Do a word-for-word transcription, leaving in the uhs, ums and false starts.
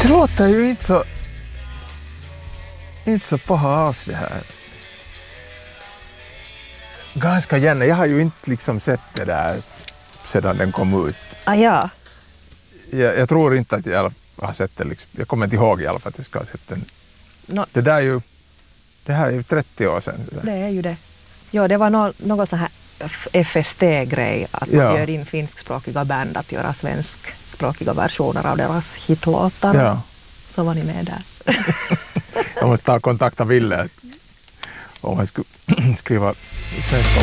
Det låter ju inte så inte så paha alls det här. Ganska gärna. Jag har ju inte liksom sett det där sedan den kom ut. Ah, ja. Jag, jag tror inte att jag har sett det. Liksom. Jag kommer inte ihåg i alla fall att jag ska ha sett den. No, det där är ju det här är ju trettio år sedan. Det, det är ju det. Ja, det var no, något så här F S T-grej att man ja. gör in finskspråkiga band att göra svenskspråkiga versioner av deras hitlåtar. Ja. Så var ni med där. Jag måste ta kontakt av Ville om jag skulle skriva svenska